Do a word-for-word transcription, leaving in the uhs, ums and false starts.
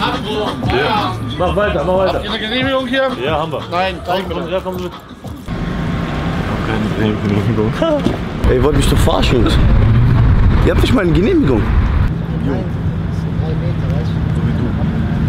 Ja. Mach weiter, mach weiter. Habt ihr eine Genehmigung hier? Ja, haben wir. Nein, zeig mir Komm, das. ja, komm mit. Keine Genehmigung. Ey, ihr wollt mich doch verarschen. Ihr habt nicht mal eine Genehmigung. Nein, das sind drei Meter, weißt du?